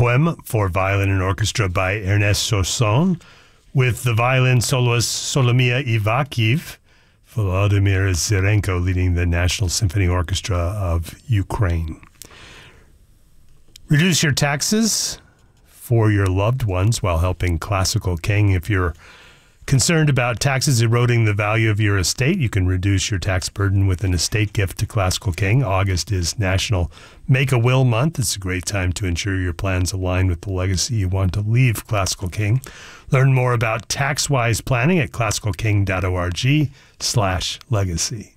Poem for Violin and Orchestra by Ernest Chausson, with the violin soloist Solomia Ivakiv, Volodymyr Zirenko leading the National Symphony Orchestra of Ukraine. Reduce your taxes for your loved ones while helping Classical King. If you're concerned about taxes eroding the value of your estate, you can reduce your tax burden with an estate gift to Classical King. August is National Make a Will Month. It's a great time to ensure your plans align with the legacy you want to leave Classical King. Learn more about tax-wise planning at classicalking.org/legacy.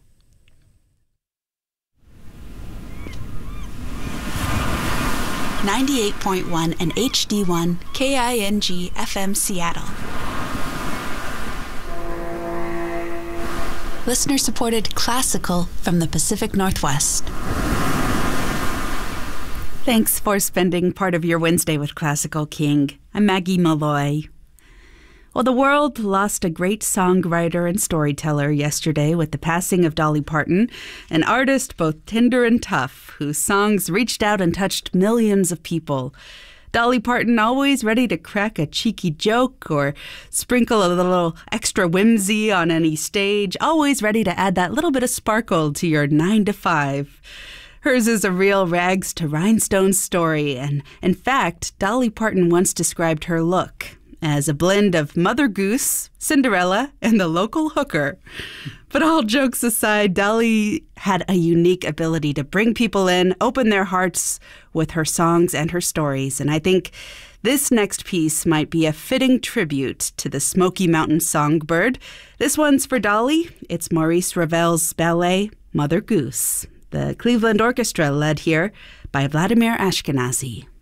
.1 and HD1 KING FM Seattle. Listener-supported classical from the Pacific Northwest. Thanks for spending part of your Wednesday with Classical King. I'm Maggie Malloy. Well, the world lost a great songwriter and storyteller yesterday with the passing of Dolly Parton, an artist both tender and tough, whose songs reached out and touched millions of people. Dolly Parton, always ready to crack a cheeky joke or sprinkle a little extra whimsy on any stage, always ready to add that little bit of sparkle to your 9 to 5. Hers is a real rags to rhinestones story, and in fact, Dolly Parton once described her look as a blend of Mother Goose, Cinderella, and the local hooker. But all jokes aside, Dolly had a unique ability to bring people in, open their hearts with her songs and her stories. And I think this next piece might be a fitting tribute to the Smoky Mountain songbird. This one's for Dolly. It's Maurice Ravel's ballet, Mother Goose. The Cleveland Orchestra led here by Vladimir Ashkenazy.